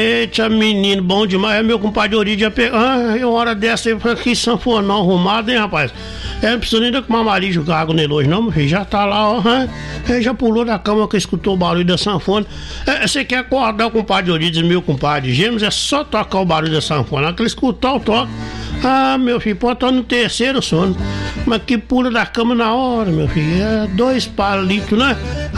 Eita, menino, bom demais. É meu compadre Oridia pegar. Uma hora dessa aí, que sanfonão arrumado, hein, rapaz? Não precisa nem tomar marido jogar água nele hoje, não, meu filho. Já tá lá, ó. Ele já pulou da cama que escutou o barulho da sanfona. Você quer acordar o compadre Oridia e meu compadre Gêmeos? É só tocar o barulho da sanfona. Que ele escutar o toque. Ah, meu filho, pode estar no terceiro sono. Mas que pula da cama na hora, meu filho. É 2 palitos, né?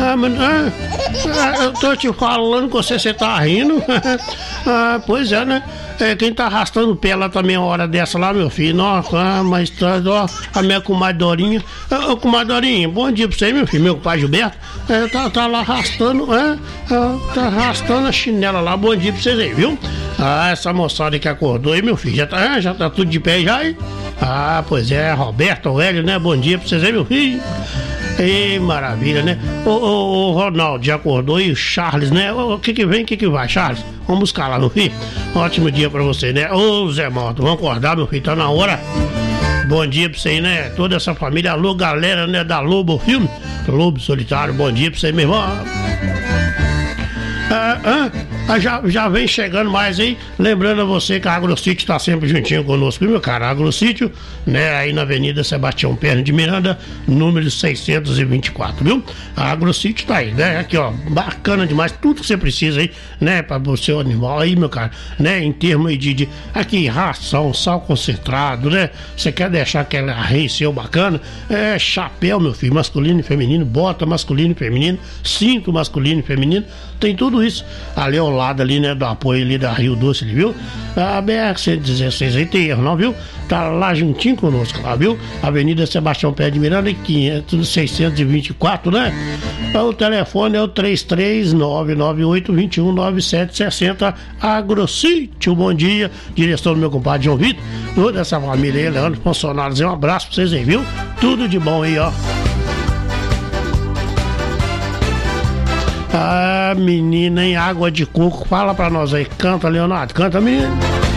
Eu tô te falando que você tá rindo. Pois é, né? Quem tá arrastando o pé lá também a hora dessa lá, meu filho. Nossa, mas ó, a minha comadre Dorinha. Ô, comadre Dorinha, bom dia pra você, meu filho. Meu pai Gilberto. Tá lá arrastando, tá arrastando a chinela lá. Bom dia pra vocês aí, viu? Essa moçada que acordou aí, meu filho. Já tá tudo de pé já, hein? Pois é, Roberto, Aurélio, né? Bom dia pra vocês aí, meu filho. Ei, maravilha, né? O Ronaldo já acordou e o Charles, né? O que vem, o que vai, Charles? Vamos buscar lá, meu filho. Ótimo dia pra você, né? Ô, Zé Malta, vamos acordar, meu filho, tá na hora. Bom dia pra você aí, né? Toda essa família, alô, galera, né? Da Lobo Filme, Lobo Solitário, bom dia pra você, meu irmão. Já vem chegando mais aí, lembrando a você que a AgroSítio tá sempre juntinho conosco, meu cara. A AgroSítio, né, aí na Avenida Sebastião Perna de Miranda, número 624, viu? A AgroSítio tá aí, né? Aqui, ó, bacana demais, tudo que você precisa aí, né, para o seu animal aí, meu cara, né, em termos aí de aqui, ração, sal concentrado, né? Você quer deixar aquele arreio seu bacana? Chapéu, meu filho, masculino e feminino, bota masculino e feminino, cinto masculino e feminino, tem tudo isso ali ao lado ali, né, do apoio ali da Rio Doce, viu? A BR-116 aí tem erro, não, viu? Tá lá juntinho conosco, lá, viu? Avenida Sebastião Pé de Miranda, 624, né? O telefone é o 33-998-21-9760. AgroSítio, bom dia. Direção do meu compadre João Vitor, toda essa família aí, Leandro, funcionários, um abraço pra vocês aí, viu? Tudo de bom aí, ó. Menina em água de coco, fala pra nós aí, canta, Leonardo, canta, menina.